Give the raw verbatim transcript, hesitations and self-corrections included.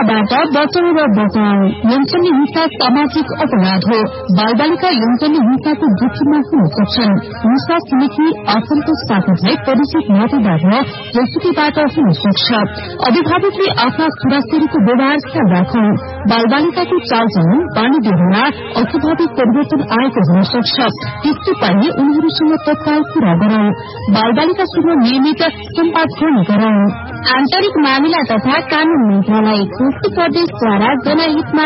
हिंसाबाट बचाउ र बचाउ। यौनजन्य हिंसा सामाजिक अपराध हो। बालबालिका यौनजन्य हिंसाको जोखिममा हुन सक्छन्। हिंसा छिमेकी आफन्त साथीभाइ परिचित नातेदार र प्रस्तुतिबाट हुन सक्छ। अभिभावकले आफ्ना छोराछोरीको व्यवहार ख्याल राखौं। बालबालिकाको चालचलन बानी व्यवहारमा अस्वाभाविक परिवर्तन आएको हुन सक्छ। त्यस्तो पाइए उनीहरूसँग तत्काल कुरा गरौं। बालबालिकासँग नियमित सम्वाद गर्ने गरौं। आन्तरिक मामिला तथा कानून मन्त्रालय कोशी प्रदेशद्वारा जनहितमा